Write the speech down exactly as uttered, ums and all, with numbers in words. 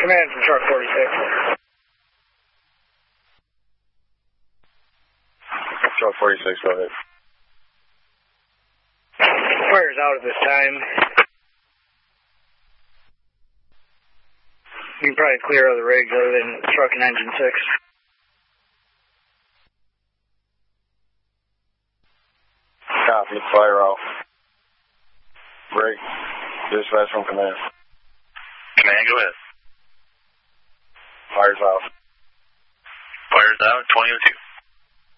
Command from Truck forty-six. Truck forty-six, go ahead. Fire's out at this time. You can probably clear other rigs other than Truck and Engine six. Copy, fire out. Break. Dispatch from command. Command, go ahead. Fire's out. Fire's out, twenty oh two.